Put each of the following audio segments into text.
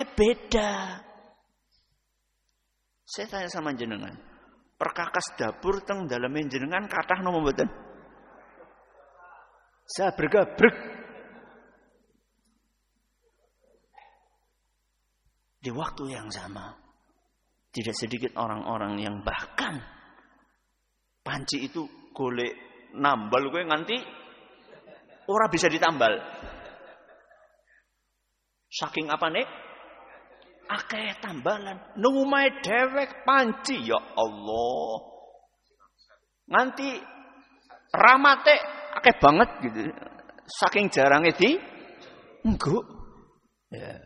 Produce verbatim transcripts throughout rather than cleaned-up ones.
Beda. Saya tanya sama jenengan, perkakas dapur teng daleme jenengan kathah napa mboten? Saya bergabrek. Di waktu yang sama, tidak sedikit orang-orang yang bahkan panci itu golek nambal kowe nganti ora bisa ditambal. Saking apane? Akeh tambalan. Nang omahe dhewek panci, ya Allah. Nganti ramate akeh banget gitu. Saking jarange di enggo. Ya.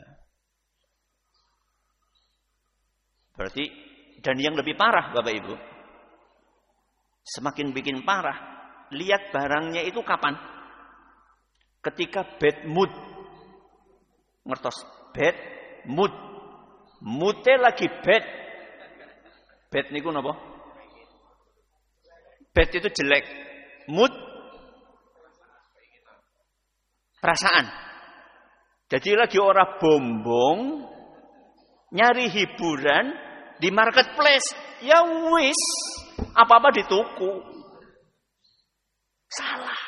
Berarti, dan yang lebih parah Bapak Ibu, semakin bikin parah, lihat barangnya itu kapan? Ketika bad mood. Ngertos? Bad mood. Moodnya lagi bad. Bad niku napa? Bad itu jelek. Mood perasaan. Jadi lagi ora bombong, nyari hiburan di marketplace, ya wis, apa-apa dituku. Salah.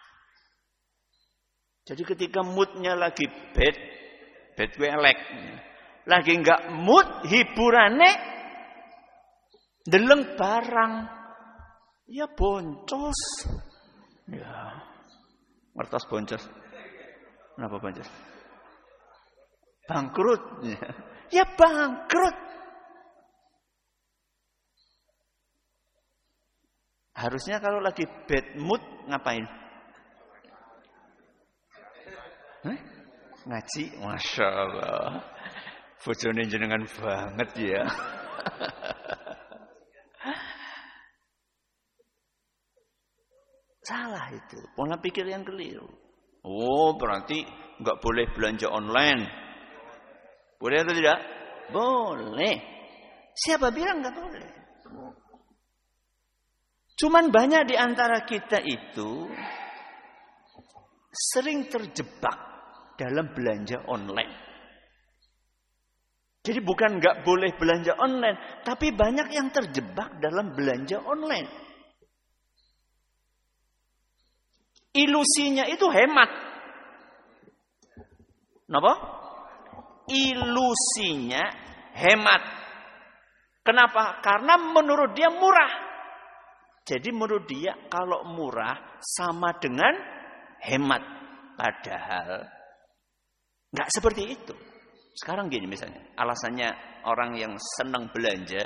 Jadi ketika moodnya lagi bad, bad gue elek. Lagi enggak mood, hiburane deleng barang. Ya boncos. Ya. Ngertos boncos. Kenapa boncos? Bangkrut. Ya bangkrut. Harusnya kalau lagi bad mood ngapain? Hah? Ngaji? Masya Allah. Bojone jenengan banget ya. Salah itu. Pola pikir yang keliru. Oh berarti nggak boleh belanja online. Boleh atau tidak? Boleh. Siapa bilang nggak boleh? Cuman banyak di antara kita itu sering terjebak dalam belanja online. Jadi bukan nggak boleh belanja online, tapi banyak yang terjebak dalam belanja online. Ilusinya itu hemat. Kenapa? Ilusinya hemat. Kenapa? Karena menurut dia murah. Jadi menurut dia kalau murah sama dengan hemat. Padahal nggak seperti itu. Sekarang gini misalnya, alasannya orang yang senang belanja,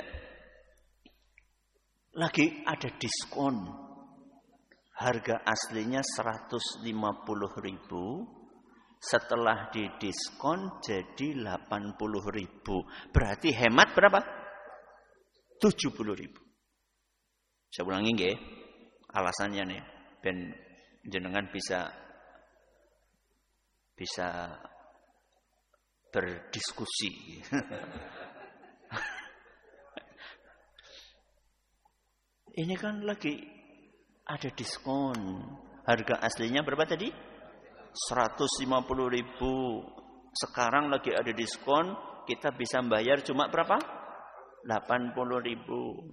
lagi ada diskon. Harga aslinya seratus lima puluh ribu, setelah didiskon jadi delapan puluh ribu. Berarti hemat berapa? tujuh puluh ribu. Saya ulangi nggih, alasannya nih, ben jenengan bisa bisa berdiskusi. Ini kan lagi ada diskon. Harga aslinya berapa tadi? seratus lima puluh ribu. Sekarang lagi ada diskon, kita bisa bayar cuma berapa? delapan puluh ribu.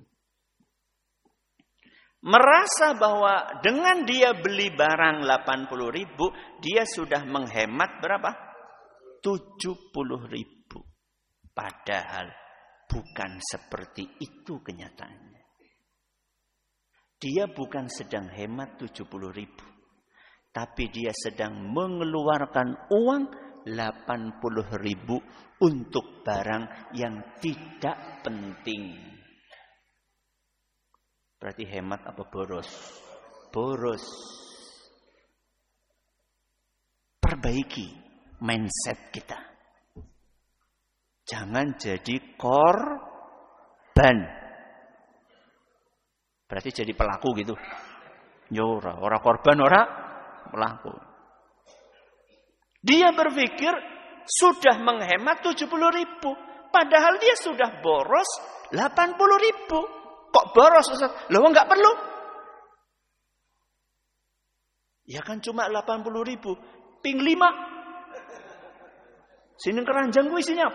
Merasa bahwa dengan dia beli barang delapan puluh ribu, dia sudah menghemat berapa? tujuh puluh ribu. Padahal bukan seperti itu kenyataannya. Dia bukan sedang hemat tujuh puluh ribu. Tapi dia sedang mengeluarkan uang delapan puluh ribu untuk barang yang tidak penting. Berarti hemat apa boros? Boros. Perbaiki mindset kita. Jangan jadi korban. Berarti jadi pelaku gitu. Nyora, ora korban, ora pelaku. Dia berpikir sudah menghemat tujuh puluh ribu. Padahal dia sudah boros delapan puluh ribu. Kok boros Ustaz? Loh enggak perlu. Ya kan cuma delapan puluh ribu. Ping lima. Sini keranjang gue isinya